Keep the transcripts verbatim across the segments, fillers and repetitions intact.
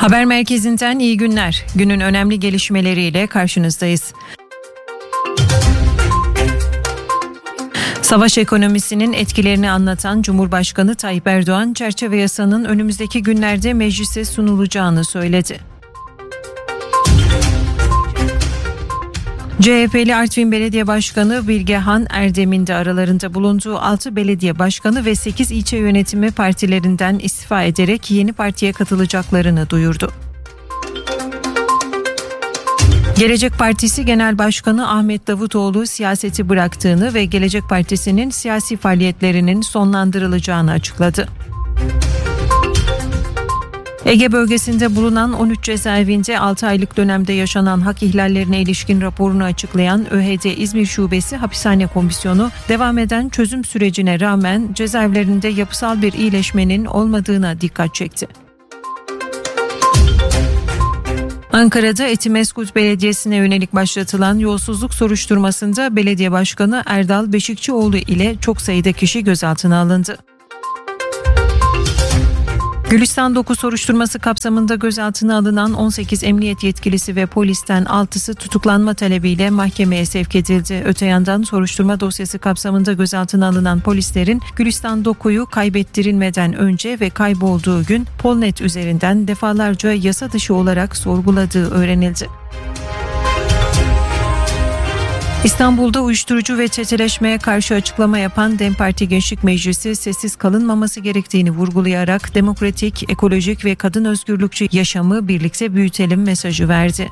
Haber merkezinden iyi günler. Günün önemli gelişmeleriyle karşınızdayız. Savaş ekonomisinin etkilerini anlatan Cumhurbaşkanı Tayyip Erdoğan, çerçeve yasanın önümüzdeki günlerde meclise sunulacağını söyledi. C H P'li Artvin Belediye Başkanı Bilgehan Erdem'in de aralarında bulunduğu altı belediye başkanı ve sekiz ilçe yönetimi partilerinden istifa ederek yeni partiye katılacaklarını duyurdu. Gelecek Partisi Genel Başkanı Ahmet Davutoğlu siyaseti bıraktığını ve Gelecek Partisi'nin siyasi faaliyetlerinin sonlandırılacağını açıkladı. Ege bölgesinde bulunan on üç cezaevinde altı aylık dönemde yaşanan hak ihlallerine ilişkin raporunu açıklayan Ö H D İzmir Şubesi Hapishane Komisyonu, devam eden çözüm sürecine rağmen cezaevlerinde yapısal bir iyileşmenin olmadığına dikkat çekti. Ankara'da Etimesgut Belediyesi'ne yönelik başlatılan yolsuzluk soruşturmasında Belediye Başkanı Erdal Beşikçioğlu ile çok sayıda kişi gözaltına alındı. Gülistan dokuz soruşturması kapsamında gözaltına alınan on sekiz emniyet yetkilisi ve polisten altısı tutuklanma talebiyle mahkemeye sevk edildi. Öte yandan soruşturma dosyası kapsamında gözaltına alınan polislerin Gülistan dokuyu kaybettirilmeden önce ve kaybolduğu gün Polnet üzerinden defalarca yasa dışı olarak sorguladığı öğrenildi. İstanbul'da uyuşturucu ve çeteleşmeye karşı açıklama yapan DEM Parti Gençlik Meclisi, sessiz kalınmaması gerektiğini vurgulayarak demokratik, ekolojik ve kadın özgürlükçü yaşamı birlikte büyütelim mesajı verdi.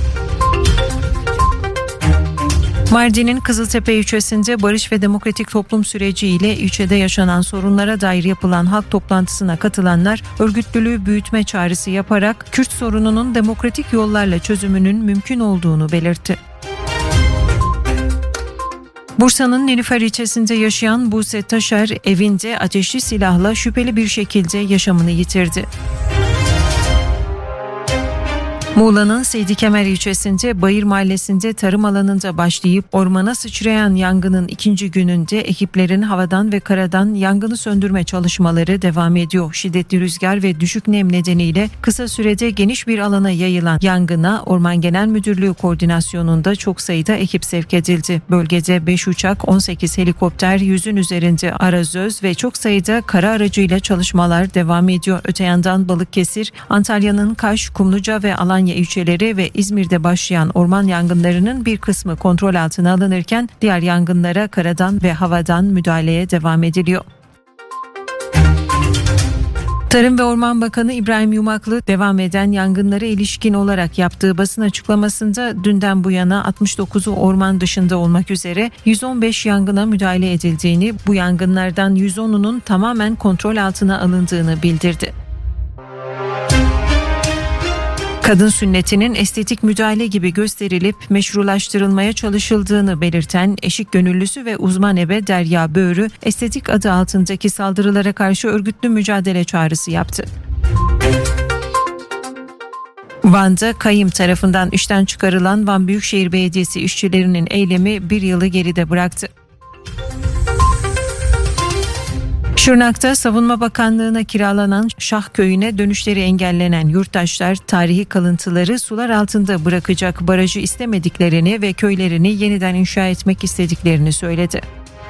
Mardin'in Kızıltepe ilçesinde barış ve demokratik toplum süreciyle ilçede yaşanan sorunlara dair yapılan halk toplantısına katılanlar, örgütlülüğü büyütme çağrısı yaparak Kürt sorununun demokratik yollarla çözümünün mümkün olduğunu belirtti. Bursa'nın Nilüfer ilçesinde yaşayan Buse Taşer evinde ateşli silahla şüpheli bir şekilde yaşamını yitirdi. Muğla'nın Seydi Kemer ilçesinde Bayır Mahallesi'nde tarım alanında başlayıp ormana sıçrayan yangının ikinci gününde ekiplerin havadan ve karadan yangını söndürme çalışmaları devam ediyor. Şiddetli rüzgar ve düşük nem nedeniyle kısa sürede geniş bir alana yayılan yangına Orman Genel Müdürlüğü koordinasyonunda çok sayıda ekip sevk edildi. Bölgede beş uçak, on sekiz helikopter, yüzün üzerinde arazöz ve çok sayıda kara aracıyla çalışmalar devam ediyor. Öte yandan Balıkesir, Antalya'nın Kaş, Kumluca ve Alanya ilçeleri ve İzmir'de başlayan orman yangınlarının bir kısmı kontrol altına alınırken diğer yangınlara karadan ve havadan müdahaleye devam ediliyor. Tarım ve Orman Bakanı İbrahim Yumaklı, devam eden yangınlara ilişkin olarak yaptığı basın açıklamasında dünden bu yana altmış dokuzu orman dışında olmak üzere yüz on beş yangına müdahale edildiğini, bu yangınlardan yüz onunun tamamen kontrol altına alındığını bildirdi. Kadın sünnetinin estetik müdahale gibi gösterilip meşrulaştırılmaya çalışıldığını belirten eşik gönüllüsü ve uzman ebe Derya Böğrü, estetik adı altındaki saldırılara karşı örgütlü mücadele çağrısı yaptı. Van'da kayyım tarafından işten çıkarılan Van Büyükşehir Belediyesi işçilerinin eylemi bir yılı geride bıraktı. Şırnak'ta Savunma Bakanlığı'na kiralanan Şah Köyü'ne dönüşleri engellenen yurttaşlar tarihi kalıntıları sular altında bırakacak barajı istemediklerini ve köylerini yeniden inşa etmek istediklerini söyledi.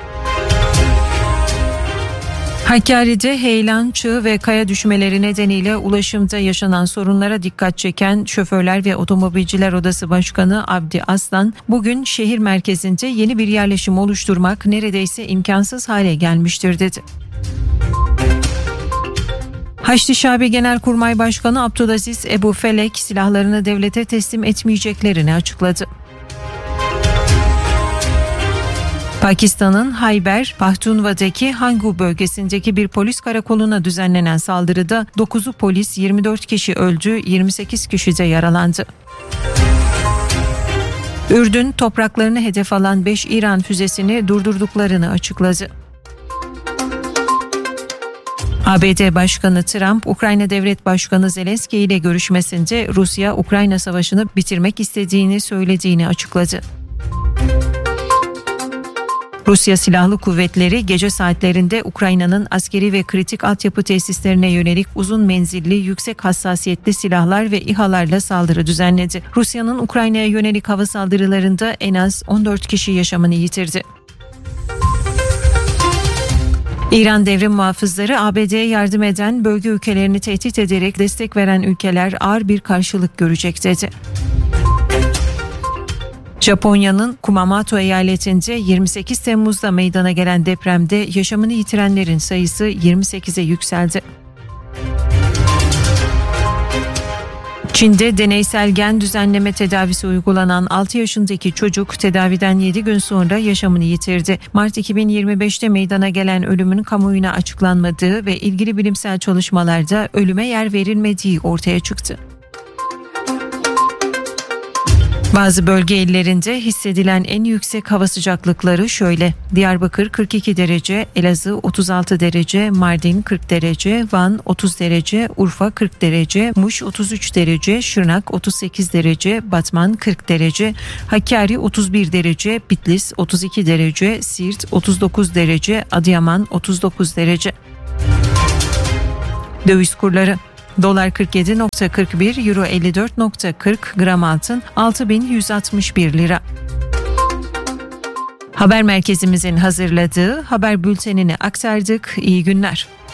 Hakkari'de heyelan, çığ ve kaya düşmeleri nedeniyle ulaşımda yaşanan sorunlara dikkat çeken Şoförler ve Otomobilciler Odası Başkanı Abdi Aslan, bugün şehir merkezinde yeni bir yerleşim oluşturmak neredeyse imkansız hale gelmiştir dedi. Haçlı Şabi Genelkurmay Başkanı Abdülaziz Ebu Felek silahlarını devlete teslim etmeyeceklerini açıkladı. Pakistan'ın Hayber Pakhtunkhwa'daki Hangu bölgesindeki bir polis karakoluna düzenlenen saldırıda dokuzu polis, yirmi dört kişi öldü, yirmi sekiz kişi de yaralandı. Ürdün topraklarını hedef alan beş İran füzesini durdurduklarını açıkladı. A B D Başkanı Trump, Ukrayna Devlet Başkanı Zelenski ile görüşmesinde Rusya-Ukrayna savaşını bitirmek istediğini söylediğini açıkladı. Rusya Silahlı Kuvvetleri gece saatlerinde Ukrayna'nın askeri ve kritik altyapı tesislerine yönelik uzun menzilli yüksek hassasiyetli silahlar ve İHA'larla saldırı düzenledi. Rusya'nın Ukrayna'ya yönelik hava saldırılarında en az on dört kişi yaşamını yitirdi. İran devrim muhafızları A B D'ye yardım eden bölge ülkelerini tehdit ederek destek veren ülkeler ağır bir karşılık görecek dedi. Japonya'nın Kumamoto eyaletinde yirmi sekiz Temmuz'da meydana gelen depremde yaşamını yitirenlerin sayısı yirmi sekize yükseldi. Çin'de deneysel gen düzenleme tedavisi uygulanan altı yaşındaki çocuk tedaviden yedi gün sonra yaşamını yitirdi. Mart iki bin yirmi beşte meydana gelen ölümün kamuoyuna açıklanmadığı ve ilgili bilimsel çalışmalarda ölüme yer verilmediği ortaya çıktı. Bazı bölge illerinde hissedilen en yüksek hava sıcaklıkları şöyle: Diyarbakır kırk iki derece, Elazığ otuz altı derece, Mardin kırk derece, Van otuz derece, Urfa kırk derece, Muş otuz üç derece, Şırnak otuz sekiz derece, Batman kırk derece, Hakkari otuz bir derece, Bitlis otuz iki derece, Siirt otuz dokuz derece, Adıyaman otuz dokuz derece. Döviz kurları: Dolar kırk yedi virgül kırk bir, Euro elli dört virgül kırk, gram altın altı bin yüz altmış bir lira. Haber merkezimizin hazırladığı haber bültenini aktardık. İyi günler.